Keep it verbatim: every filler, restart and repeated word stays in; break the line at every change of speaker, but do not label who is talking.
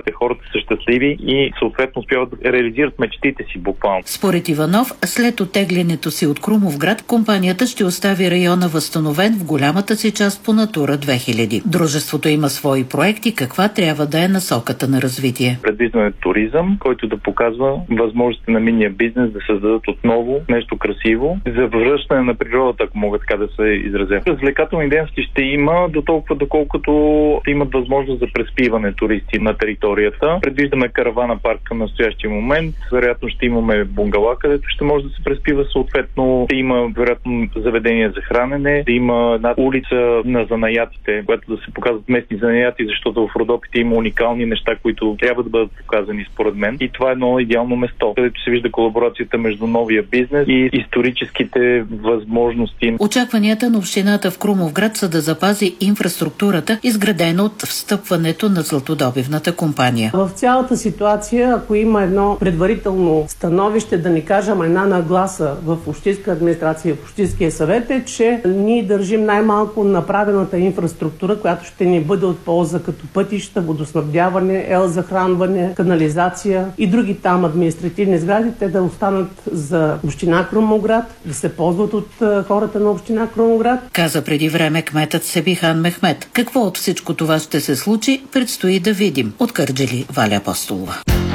хората са щастливи и съответно успяват да реализират мечтите си буквално.
Според Иванов, след оттеглянето си от Крумовград, компанията ще остави района възстановен в голямата си част по Натура две хиляди. Дружеството има свои проекти, каква трябва да е насоката на развитие.
Предвиждаме туризъм, който да показва възможности на минния бизнес да създадат отново нещо красиво, за връщане на природата, ако мога така да се изразя. Развлекателни дейности ще има до толкова, доколкото имат възможност за преспиване туристи на територията. Предвиждаме каравана парк към настоящия момент. Вероятно ще имаме бунгала, където ще може да се преспива. Съответно ще има вероятно заведение за хранене, да има една улица на занаятите, която да се показват местни занаяти, защото в Родопите има уникални неща, които трябва да бъдат показани според мен. И това е едно идеално место, където се вижда колаборацията между новия бизнес и историческите възможности.
Очакванията на общината в Крумовград са да запази инфраструктурата, изградена от встъпването на златодобивната компания.
В цялата ситуация, ако има едно предварително становище, да ни кажем една нагласа в общинска администрация, в общинския съвет, е, че ние държим най-малко направената инфраструктура, която ще ни бъде от полза като пътища, водоснабдяване, ел захранване, канализация и други там административни сгради, те да останат за община Крумовград, да се ползват от хората на община Крумовград.
Каза преди време кметът Себихан Мехмет. Какво от всичко това ще се случи, предстои да видим. От Кърджали, Валя Апостолова.